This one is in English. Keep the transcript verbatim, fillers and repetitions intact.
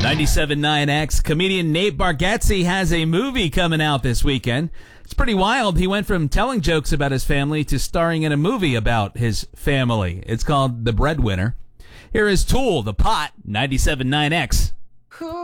ninety-seven point nine X comedian Nate Bargatze has a movie coming out this weekend. It's pretty wild. He went from telling jokes about his family to starring in a movie about his family. It's called The Breadwinner. Here is Tool, The Pot, ninety-seven point nine X.